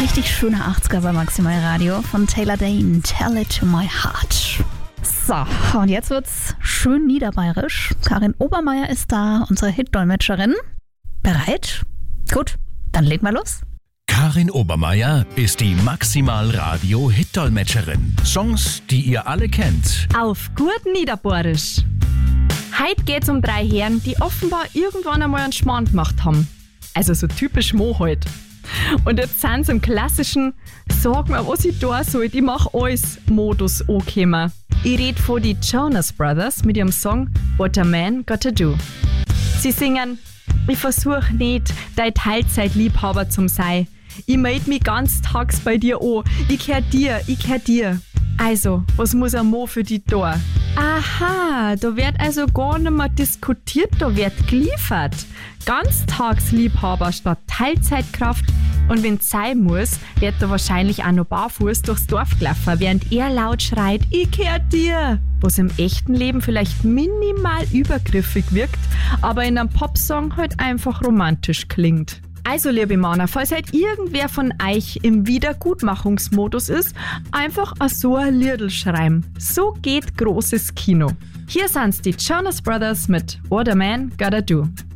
richtig schöner 80er bei Maximal Radio von Taylor Dayne, Tell It to My Heart. So, und jetzt wird's schön niederbayerisch. Karin Obermeier ist da, unsere Hit-Dolmetscherin. Bereit? Gut, dann legen wir los. Karin Obermeier ist die Maximal Radio Hit-Dolmetscherin. Songs, die ihr alle kennt. Auf gut Niederbayerisch. Heute geht's um 3 Herren, die offenbar irgendwann einmal einen Schmarrn gemacht haben. Also so typisch Mo halt. Und jetzt sind sie im klassischen Sag mir, was ich da soll, ich mach alles Modus angekommen. Ich rede von die Jonas Brothers mit ihrem Song What a Man Gotta Do. Sie singen: Ich versuch nicht, dein Teilzeitliebhaber zum sein. Ich melde mich ganztags bei dir an. Ich kehr dir. Also, was muss ein Mo für die da? Aha, da wird also gar nicht mehr diskutiert, da wird geliefert. Ganztagsliebhaber statt Teilzeitkraft. Und wenn's sein muss, wird er wahrscheinlich auch noch barfuß durchs Dorf gelaufen, während er laut schreit, ich kehr dir. Was im echten Leben vielleicht minimal übergriffig wirkt, aber in einem Popsong halt einfach romantisch klingt. Also, liebe Männer, falls halt irgendwer von euch im Wiedergutmachungsmodus ist, einfach so ein Liedl schreiben. So geht großes Kino. Hier sind's die Jonas Brothers mit What a Man Gotta Do.